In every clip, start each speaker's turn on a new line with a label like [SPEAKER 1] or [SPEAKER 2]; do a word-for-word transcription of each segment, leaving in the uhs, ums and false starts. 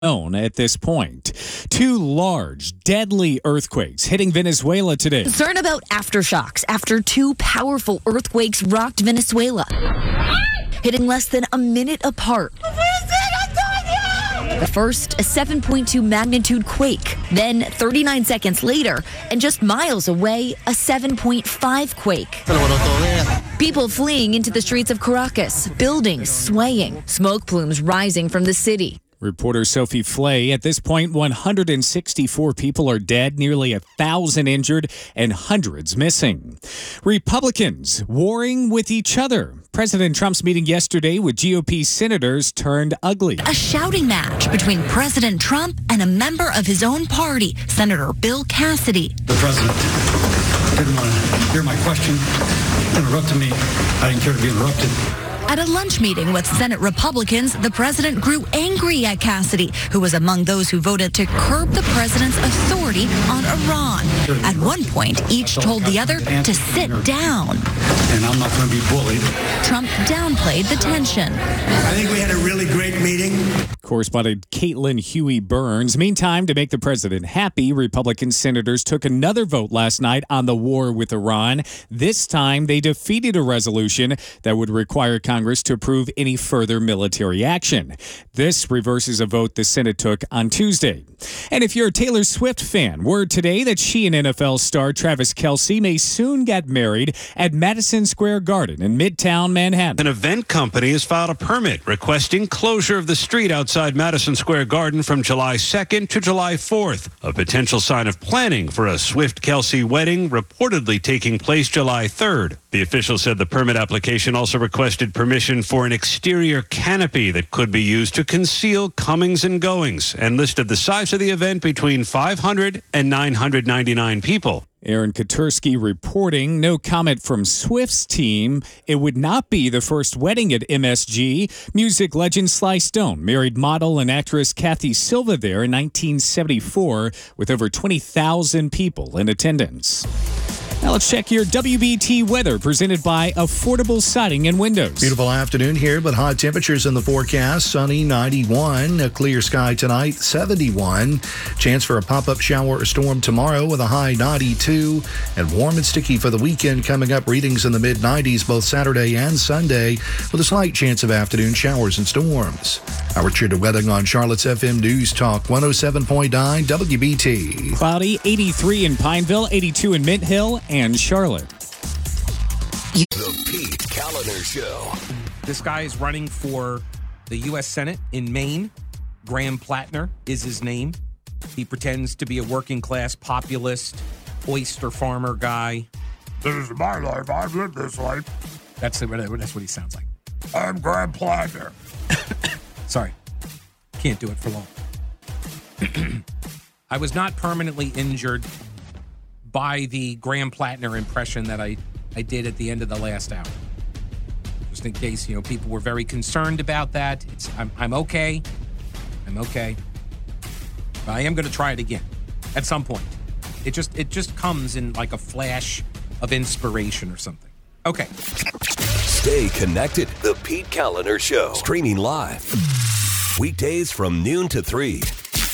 [SPEAKER 1] known at this point. Two large, deadly earthquakes hitting Venezuela today.
[SPEAKER 2] Concern about aftershocks after two powerful earthquakes rocked Venezuela, hitting less than a minute apart. The first, a seven point two magnitude quake. Then, thirty-nine seconds later, and just miles away, a seven point five quake. People fleeing into the streets of Caracas, buildings swaying, smoke plumes rising from the city.
[SPEAKER 1] Reporter Sophie Flay. At this point, one hundred sixty-four people are dead, nearly a thousand injured, and hundreds missing. Republicans warring with each other. President Trump's meeting yesterday with G O P senators turned ugly.
[SPEAKER 2] A shouting match between President Trump and a member of his own party, Senator Bill Cassidy.
[SPEAKER 3] The president didn't want to hear my question, interrupted me. I didn't care to be interrupted.
[SPEAKER 2] At a lunch meeting with Senate Republicans, the president grew angry at Cassidy, who was among those who voted to curb the president's authority on Iran. At one point, each told the other to sit down.
[SPEAKER 3] And I'm not going to be bullied.
[SPEAKER 2] Trump downplayed the tension.
[SPEAKER 4] I think we had a really great meeting.
[SPEAKER 1] Correspondent Caitlin Huey Burns. Meantime, to make the president happy, Republican senators took another vote last night on the war with Iran. This time, they defeated a resolution that would require Congress to approve any further military action. This reverses a vote the Senate took on Tuesday. And if you're a Taylor Swift fan, word today that she and N F L star Travis Kelce may soon get married at Madison Square Garden in Midtown Manhattan.
[SPEAKER 5] An event company has filed a permit requesting closure of the street outside Madison Square Garden from July second to July fourth, a potential sign of planning for a Swift-Kelce wedding reportedly taking place July third. The official said the permit application also requested permission for an exterior canopy that could be used to conceal comings and goings, and listed the size of the event between five hundred and nine hundred ninety-nine people.
[SPEAKER 1] Aaron Katursky reporting. No comment from Swift's team. It would not be the first wedding at M S G. Music legend Sly Stone married model and actress Kathy Silva there in nineteen seventy-four with over twenty thousand people in attendance. Now let's check your W B T weather presented by Affordable Siding and Windows.
[SPEAKER 6] Beautiful afternoon here, but hot temperatures in the forecast. Sunny, ninety-one. A clear sky tonight, seventy-one. Chance for a pop-up shower or storm tomorrow with a high ninety-two. And warm and sticky for the weekend coming up. Readings in the mid nineties both Saturday and Sunday with a slight chance of afternoon showers and storms. Our Richard weather on Charlotte's F M News Talk one oh seven point nine W B T.
[SPEAKER 1] Cloudy, eighty-three in Pineville, eighty-two in Mint Hill and Charlotte.
[SPEAKER 7] The Pete Kaliner Show.
[SPEAKER 8] This guy is running for the U S Senate in Maine. Graham Plattner is his name. He pretends to be a working-class populist, oyster farmer guy.
[SPEAKER 9] This is my life. I've lived this life.
[SPEAKER 8] That's, the, that's what he sounds like.
[SPEAKER 9] I'm Graham Plattner.
[SPEAKER 8] Sorry. Can't do it for long. I was not permanently injured by the Graham Plattner impression that I, I did at the end of the last hour. Just in case, you know, people were very concerned about that. It's I'm I'm okay. I'm okay. But I am going to try it again at some point. It just it just comes in like a flash of inspiration or something. Okay.
[SPEAKER 7] Stay connected. The Pete Kaliner Show. Streaming live. Weekdays from noon to three.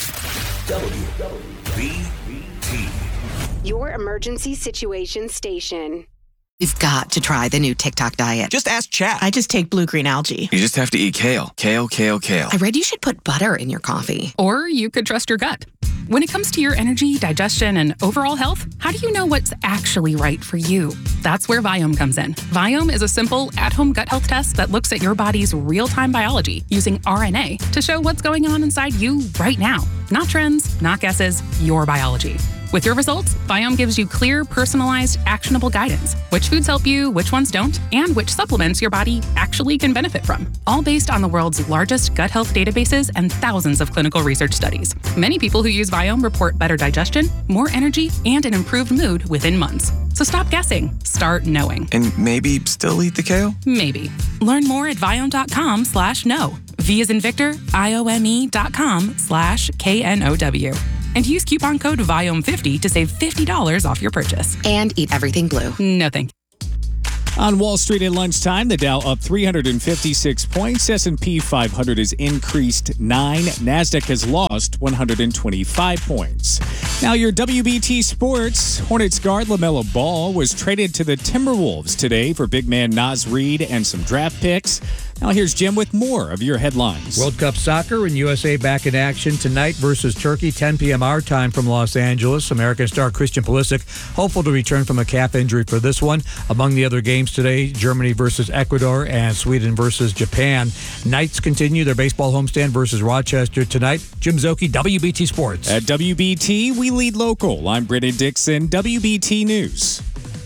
[SPEAKER 7] W B T.
[SPEAKER 10] Your emergency situation station.
[SPEAKER 11] You've got to try the new TikTok diet.
[SPEAKER 12] Just ask Chat.
[SPEAKER 11] I just take blue-green algae.
[SPEAKER 12] You just have to eat kale. Kale, kale, kale.
[SPEAKER 11] I read you should put butter in your coffee.
[SPEAKER 13] Or you could trust your gut. When it comes to your energy, digestion, and overall health, how do you know what's actually right for you? That's where Viome comes in. Viome is a simple, at-home gut health test that looks at your body's real-time biology using R N A to show what's going on inside you right now. Not trends, not guesses, your biology. With your results, Viome gives you clear, personalized, actionable guidance. Which foods help you, which ones don't, and which supplements your body actually can benefit from. All based on the world's largest gut health databases and thousands of clinical research studies. Many people who use Viome report better digestion, more energy, and an improved mood within months. So stop guessing. Start knowing.
[SPEAKER 12] And maybe still eat the kale?
[SPEAKER 13] Maybe. Learn more at Viome.com slash no. V as in Victor, I O M E dot com slash K N O W. And use coupon code Viome fifty to save fifty dollars off your purchase.
[SPEAKER 11] And eat everything blue.
[SPEAKER 13] No thank you.
[SPEAKER 1] On Wall Street at lunchtime, the Dow up three hundred fifty-six points. S and P five hundred has increased nine. NASDAQ has lost one hundred twenty-five points. Now your W B T Sports. Hornets guard LaMelo Ball was traded to the Timberwolves today for big man Naz Reid and some draft picks. Now here's Jim with more of your headlines.
[SPEAKER 14] World Cup soccer and U S A back in action tonight versus Turkey, ten p.m. our time from Los Angeles. American star Christian Pulisic hopeful to return from a calf injury for this one. Among the other games today, Germany versus Ecuador and Sweden versus Japan. Knights continue their baseball homestand versus Rochester tonight. Jim Zoki, W B T Sports.
[SPEAKER 1] At W B T, we lead local. I'm Brennan Dixon, W B T News.